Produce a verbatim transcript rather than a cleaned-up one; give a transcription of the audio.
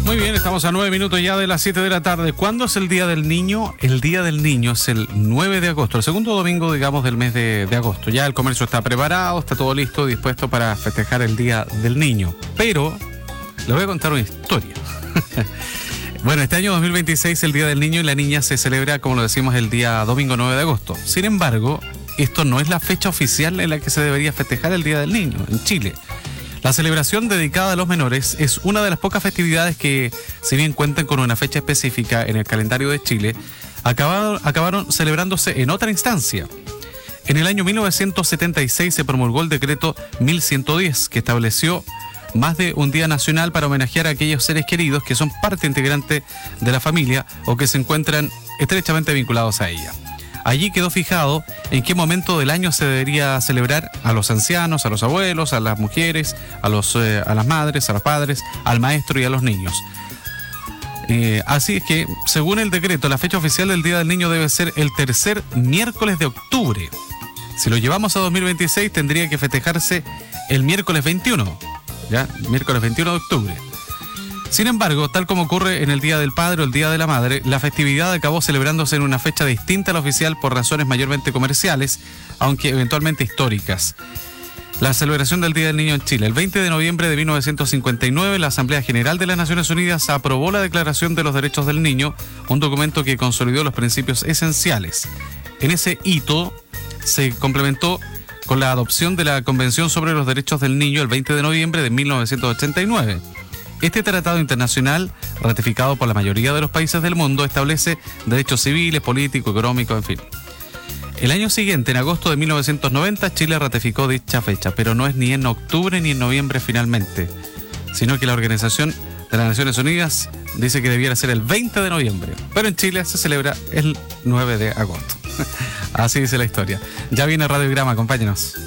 Muy bien, estamos a nueve minutos ya de las siete de la tarde. ¿Cuándo es el Día del Niño? El Día del Niño es el nueve de agosto, el segundo domingo, digamos, del mes de, de agosto. Ya el comercio está preparado, está todo listo, dispuesto para festejar el Día del Niño. Pero les voy a contar una historia. Bueno, este año dos mil veintiséis, el Día del Niño y la Niña se celebra, como lo decimos, el día domingo nueve de agosto. Sin embargo, esto no es la fecha oficial en la que se debería festejar el Día del Niño en Chile. La celebración dedicada a los menores es una de las pocas festividades que, si bien cuentan con una fecha específica en el calendario de Chile, acabaron, acabaron celebrándose en otra instancia. En el año mil novecientos setenta y seis se promulgó el decreto mil ciento diez, que estableció más de un día nacional para homenajear a aquellos seres queridos que son parte integrante de la familia o que se encuentran estrechamente vinculados a ella. Allí quedó fijado en qué momento del año se debería celebrar a los ancianos, a los abuelos, a las mujeres, a, los, eh, a las madres, a los padres, al maestro y a los niños. Eh, así es que, según el decreto, la fecha oficial del Día del Niño debe ser el tercer miércoles de octubre. Si lo llevamos a dos mil veintiséis, tendría que festejarse el miércoles veintiuno, ¿ya? Miércoles veintiuno de octubre. Sin embargo, tal como ocurre en el Día del Padre o el Día de la Madre, la festividad acabó celebrándose en una fecha distinta a la oficial por razones mayormente comerciales, aunque eventualmente históricas. La celebración del Día del Niño en Chile. El veinte de noviembre de mil novecientos cincuenta y nueve, la Asamblea General de las Naciones Unidas aprobó la Declaración de los Derechos del Niño, un documento que consolidó los principios esenciales. En ese hito se complementó con la adopción de la Convención sobre los Derechos del Niño el veinte de noviembre de mil novecientos ochenta y nueve. Este tratado internacional, ratificado por la mayoría de los países del mundo, establece derechos civiles, políticos, económicos, en fin. El año siguiente, en agosto de mil novecientos noventa, Chile ratificó dicha fecha, pero no es ni en octubre ni en noviembre finalmente, sino que la Organización de las Naciones Unidas dice que debiera ser el veinte de noviembre, pero en Chile se celebra el nueve de agosto. Así dice la historia. Ya viene Radiograma, acompáñenos.